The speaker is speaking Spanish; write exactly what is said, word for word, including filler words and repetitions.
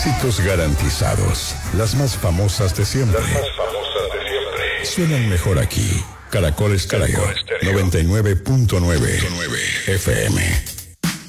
Éxitos garantizados. Las más famosas de siempre. Las más famosas de siempre. Suenan mejor aquí. Caracol Estéreo. noventa y nueve punto nueve F M.